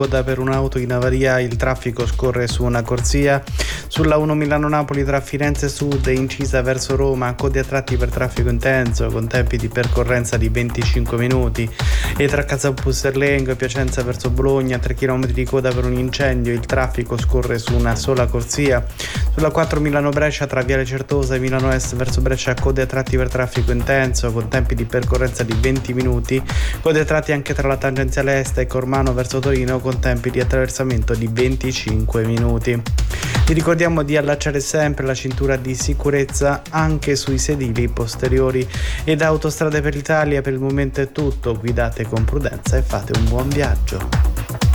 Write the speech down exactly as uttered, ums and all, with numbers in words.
Coda per un'auto in avaria, il traffico scorre su una corsia. Sulla uno Milano-Napoli tra Firenze Sud e incisa verso Roma, code a tratti per traffico intenso con tempi di percorrenza di venticinque minuti. E tra Casapusserlengo e Piacenza verso Bologna, tre chilometri di coda per un incendio, il traffico scorre su una sola corsia. Sulla quattro Milano-Brescia tra Viale Certosa e Milano Est verso Brescia, code a tratti per traffico intenso con tempi di percorrenza di venti minuti. Code a tratti anche tra la tangenziale est e Cormano verso Torino con tempi di attraversamento di venticinque minuti. Vi ricordiamo di allacciare sempre la cintura di sicurezza anche sui sedili posteriori. Ed Autostrade per l'Italia per il momento è tutto, guidate con prudenza e fate un buon viaggio.